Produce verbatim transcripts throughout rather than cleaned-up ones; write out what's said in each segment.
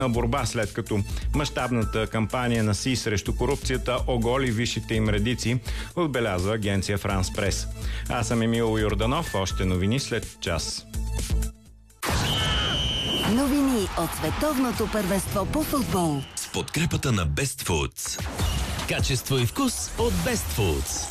борба, след като мащабната кампания на СИ срещу корупцията оголи висшите им редици, отбелязва агенция Франс Прес. Аз съм Емил Йорданов, още новини след час. Новини от световното първенство по футбол с подкрепата на Best Foods. Качество и вкус от Best Foods.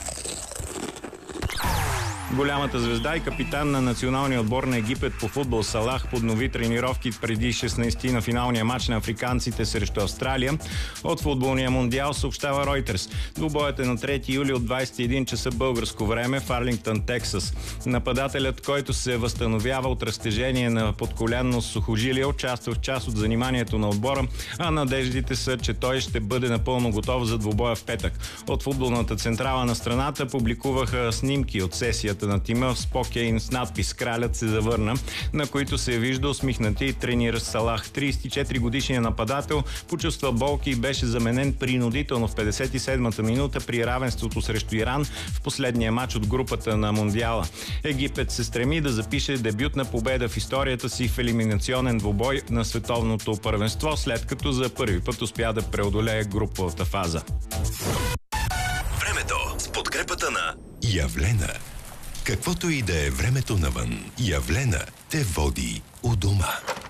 Голямата звезда и капитан на националния отбор на Египет по футбол Салах поднови тренировки преди шестнайсети на финалния матч на африканците срещу Австралия от футболния мондиал, съобщава Ройтерс. Двубоят е на трети юли от двайсет и един часа българско време в Арлингтън, Тексас. Нападателят, който се възстановява от разтежение на подколянно сухожилие, участва в част от заниманието на отбора, а надеждите са, че той ще бъде напълно готов за двубоя в петък. От футболната централа на страната публикуваха снимки от сесията на тима в Спокейн с надпис "Кралят се завърна", на които се вижда усмихнати и трениращ Салах. трийсет и четири годишният нападател почувства болки и беше заменен принудително в петдесет и седмата минута при равенството срещу Иран в последния матч от групата на Мондиала. Египет се стреми да запише дебютна победа в историята си в елиминационен двубой на световното първенство, след като за първи път успя да преодолее груповата фаза. Времето с подкрепата на Явлена. Каквото и да е времето навън, Явлена те води у дома.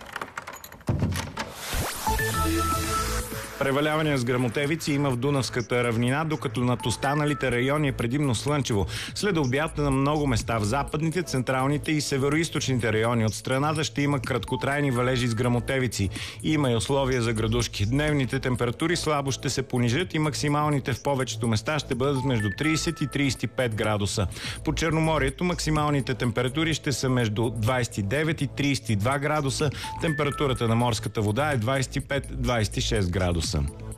Превалявания с гръмотевици има в Дунавската равнина, докато над останалите райони е предимно слънчево. След обяд на много места в западните, централните и североизточните райони от страната ще има краткотрайни валежи с гръмотевици. Има и условия за градушки. Дневните температури слабо ще се понижат и максималните в повечето места ще бъдат между трийсет и трийсет и пет градуса. По Черноморието максималните температури ще са между двайсет и девет и трийсет и два градуса. Температурата на морската вода е двайсет и пет до двайсет и шест градуса.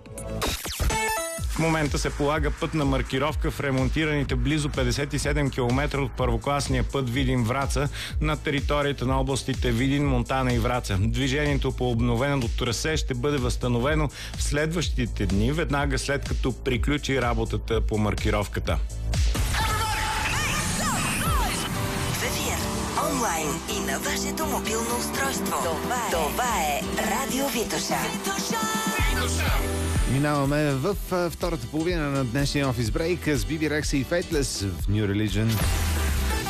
В момента се полага пътна маркировка в ремонтираните близо петдесет и седем километра от първокласния път Видин-Враца на територията на областите Видин, Монтана и Враца. Движението по обновеното трасе ще бъде възстановено в следващите дни, веднага след като приключи работата по маркировката. в ефир, онлайн и на вашето мобилно устройство. Това е, Това е Радио Витоша. Минаваме в втората половина на днешния офис брейк с Биби Рекса и Faithless в New Religion.